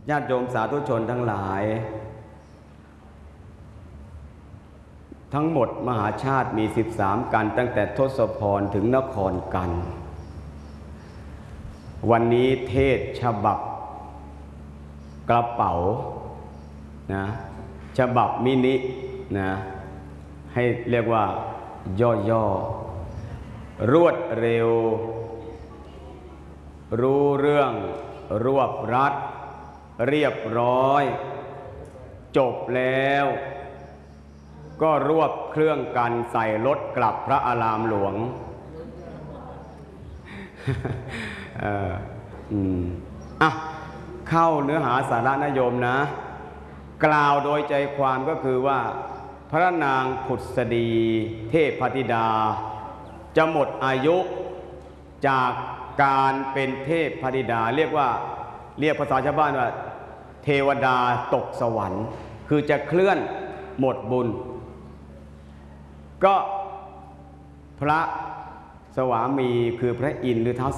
ญาติโยมสาธุชนทั้งหลายทั้งหมดมหาชาติมี13กันตั้งแต่ทศพรถึงนครกันวันนี้เทศฉบับกระเป๋านะฉบับมินินะให้เรียกว่าย่อๆรวดเร็วรู้เรื่องรวบรัดเรียบร้อยจบแล้วก็รวบเครื่องกันใส่รถกลับพระอารามหลวงเข้าเนื้อหาสาระนะโยมนะกล่าวโดยใจความก็คือว่าพระนางผุดสดีเทพธิดาจะหมดอายุจากการเป็นเทพธิดาเรียกภาษาชาวบ้านว่าเทวดาตกสวรรค์คือจะเคลื่อนหมดบุญก็พระสวามีคือพระอินทร์หรือท้าว